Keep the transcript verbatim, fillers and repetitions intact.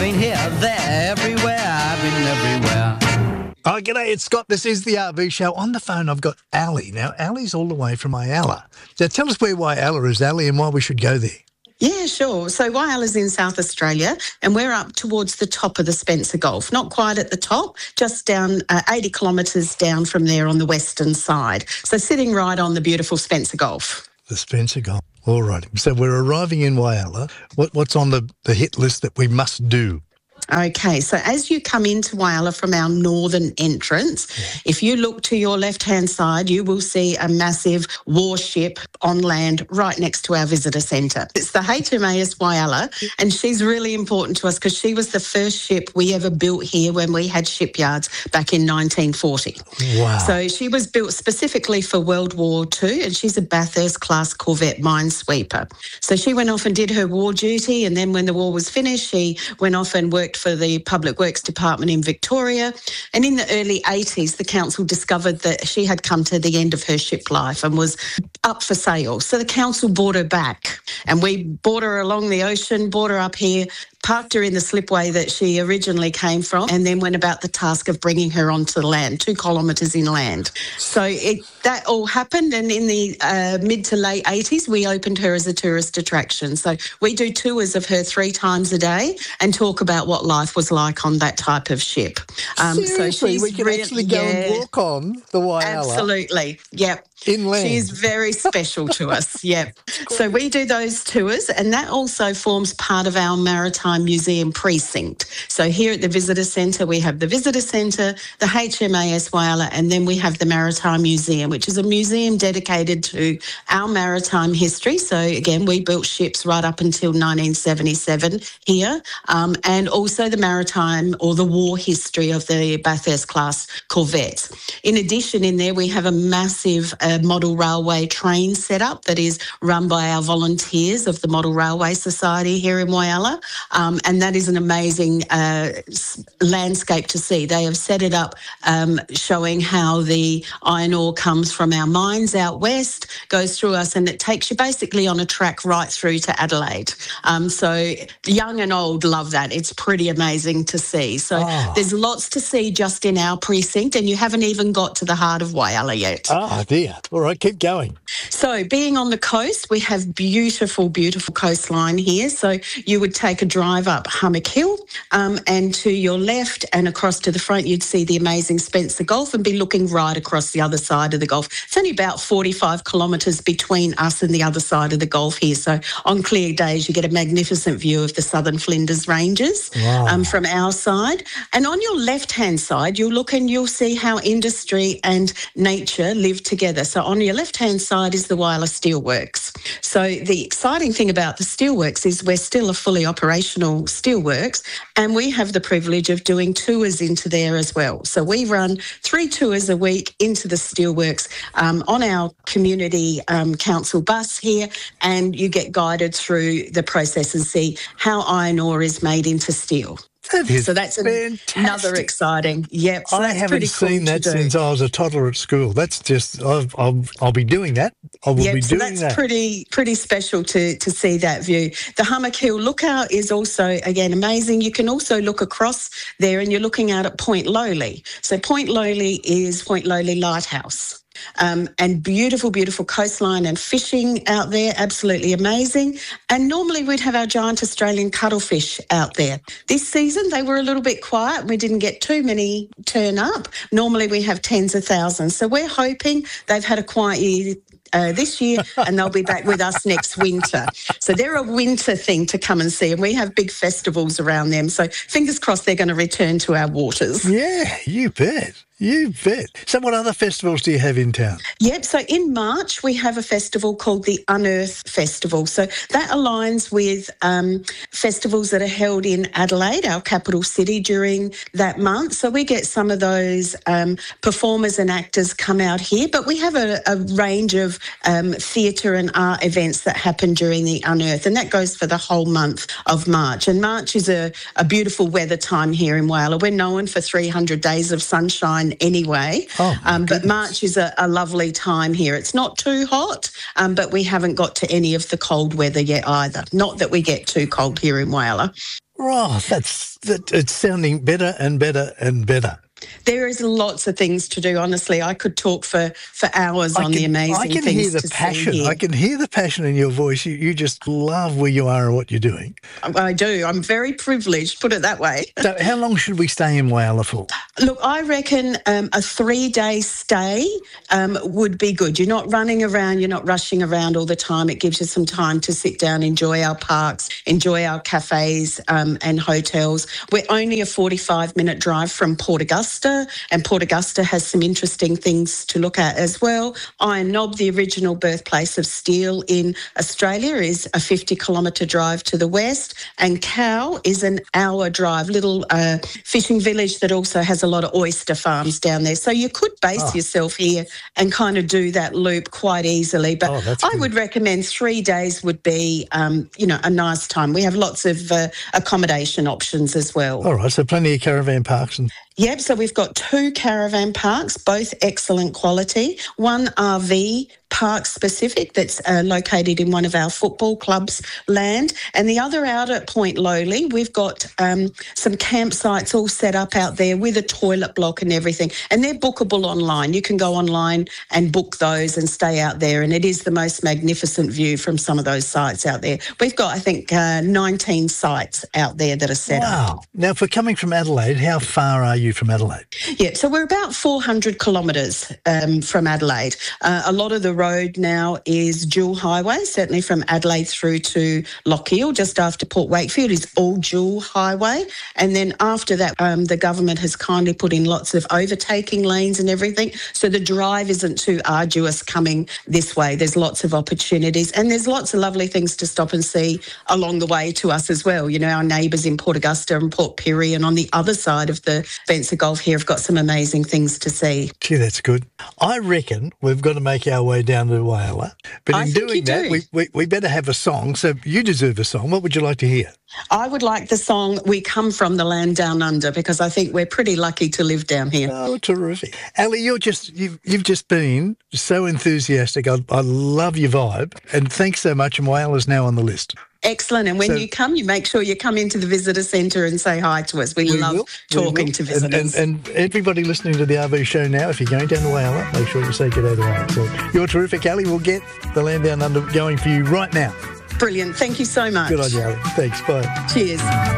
been here, there, everywhere. I've been everywhere. Oh, g'day, it's Scott. This is the R V Show. On the phone, I've got Ali. Now, Ali's all the way from Whyalla. So tell us where Whyalla is, Ali, and why we should go there. Yeah, sure. So Whyalla's in South Australia, and we're up towards the top of the Spencer Gulf. Not quite at the top, just down uh, eighty kilometres down from there on the western side. So sitting right on the beautiful Spencer Gulf. The Spencer Gulf. All right. So we're arriving in Whyalla. What, what's on the, the hit list that we must do? Okay, so as you come into Whyalla from our northern entrance, yeah. if you look to your left-hand side, you will see a massive warship on land right next to our visitor centre. It's the H M A S Whyalla, and she's really important to us because she was the first ship we ever built here when we had shipyards back in nineteen forty. Wow. So she was built specifically for World War Two, and she's a Bathurst-class corvette minesweeper. So she went off and did her war duty, and then when the war was finished, she went off and worked for the Public Works Department in Victoria. And in the early eighties, the council discovered that she had come to the end of her ship life and was up for sale. So the council bought her back, and we brought her along the ocean, brought her up here, parked her in the slipway that she originally came from, and then went about the task of bringing her onto the land, two kilometres inland. So it, that all happened, and in the uh, mid to late eighties, we opened her as a tourist attraction. So we do tours of her three times a day and talk about what life was like on that type of ship. Um, Seriously, so she's we can really, actually go yeah, and walk on the Whyalla. Absolutely, yep. Inland. She's very special to us, yep. So we do those tours, and that also forms part of our Maritime Museum precinct. So here at the Visitor Centre, we have the Visitor Centre, the H M A S Whyalla, and then we have the Maritime Museum, which is a museum dedicated to our maritime history. So again, we built ships right up until nineteen seventy-seven here, um, and also the maritime or the war history of the Bathurst-class corvettes. In addition, in there, we have a massive uh, model railway train setup that is run by our volunteers of the Model Railway Society here in Whyalla. Um, and that is an amazing uh, landscape to see. They have set it up um, showing how the iron ore comes from our mines out west, goes through us, and it takes you basically on a track right through to Adelaide. Um, so young and old love that. It's pretty amazing to see. So oh. there's lots to see just in our precinct, and you haven't even got to the heart of Whyalla yet. Oh, dear. All right, keep going. So being on the coast, we have beautiful, beautiful coastline here. So you would take a drive up Hummock Hill, um, and to your left and across to the front, you'd see the amazing Spencer Gulf and be looking right across the other side of the Gulf. It's only about forty-five kilometres between us and the other side of the Gulf here. So on clear days, you get a magnificent view of the Southern Flinders Ranges wow. um, from our side. And on your left-hand side, you'll look and you'll see how industry and nature live together. So on your left-hand side is the Whyalla Steelworks. So the exciting thing about the steelworks is we're still a fully operational steelworks, and we have the privilege of doing tours into there as well. So we run three tours a week into the steelworks um, on our community um, council bus here, and you get guided through the process and see how iron ore is made into steel. That is so that's an, another exciting. Yep. So I that's haven't pretty seen cool that to do. since I was a toddler at school. That's just I've, I'll I'll be doing that. I will yep, be so doing that's that. pretty pretty special to to see that view. The Hummock Hill lookout is also again amazing. You can also look across there, and you're looking out at Point Lowly. So Point Lowly is Point Lowly Lighthouse. Um, and beautiful, beautiful coastline and fishing out there, absolutely amazing. And normally we'd have our giant Australian cuttlefish out there. This season they were a little bit quiet. We didn't get too many turn up. Normally we have tens of thousands. So we're hoping they've had a quiet year Uh, this year, and they'll be back with us next winter. So they're a winter thing to come and see, and we have big festivals around them. So fingers crossed they're going to return to our waters. Yeah, you bet. You bet. So what other festivals do you have in town? Yep, so in March we have a festival called the Unearth Festival. So that aligns with um, festivals that are held in Adelaide, our capital city, during that month. So we get some of those um, performers and actors come out here, but we have a, a range of um, theatre and art events that happen during the Unearth, and that goes for the whole month of March. And March is a, a beautiful weather time here in Whyalla. We're known for three hundred days of sunshine anyway, oh, um, but March is a, a lovely time here. It's not too hot, um, but we haven't got to any of the cold weather yet either. Not that we get too cold here in Whyalla. Oh, that's that, it's sounding better and better and better. There is lots of things to do. Honestly, I could talk for, for hours I on can, the amazing I can things hear the to passion. see here. I can hear the passion in your voice. You, you just love where you are and what you're doing. I do. I'm very privileged, put it that way. So how long should we stay in Whyalla for? Look, I reckon um, a three-day stay um, would be good. You're not running around, you're not rushing around all the time. It gives you some time to sit down, enjoy our parks, enjoy our cafes um, and hotels. We're only a forty-five minute drive from Port Augusta, and Port Augusta has some interesting things to look at as well. Iron Knob, the original birthplace of steel in Australia, is a fifty kilometre drive to the west, and Cow is an hour drive, little uh, fishing village that also has a lot of oyster farms down there. So you could base oh. yourself here and kind of do that loop quite easily. But oh, I good. would recommend three days would be, um, you know, a nice time. We have lots of uh, accommodation options as well. All right, so plenty of caravan parks and... Yep, so we've got two caravan parks, both excellent quality. One R V park specific that's uh, located in one of our football clubs' land, and the other out at Point Lowly. We've got um, some campsites all set up out there with a toilet block and everything, and they're bookable online. You can go online and book those and stay out there, and it is the most magnificent view from some of those sites out there. We've got, I think, uh, nineteen sites out there that are set wow. up. Wow. Now, for coming from Adelaide, how far are you from Adelaide? Yeah, so we're about four hundred kilometres um, from Adelaide. Uh, a lot of the road now is dual highway, certainly from Adelaide through to Lochiel, just after Port Wakefield is all dual highway. And then after that, um, the government has kindly put in lots of overtaking lanes and everything. So the drive isn't too arduous coming this way. There's lots of opportunities, and there's lots of lovely things to stop and see along the way to us as well. You know, our neighbours in Port Augusta and Port Pirie, and on the other side of the Spencer Gulf here have got some amazing things to see. Gee, that's good. I reckon we've got to make our way down to Whyalla. But I in think doing you that, do. we, we, we better have a song. So you deserve a song. What would you like to hear? I would like the song We Come From the Land Down Under, because I think we're pretty lucky to live down here. Oh, terrific. Ali, you're just, you've, you've just been so enthusiastic. I, I love your vibe. And thanks so much. And Whyalla's now on the list. Excellent. And when So- you come, you make sure you come into the visitor centre and say hi to us. We, We love will, we talking will. to And, visitors. and, and everybody listening to the R V show now, if you're going down to Whyalla, make sure you say good day to Whyalla. So you're terrific, Ali. We'll get the Land Down Under going for you right now. Brilliant. Thank you so much. Good on you, Ali. Thanks. Bye. Cheers.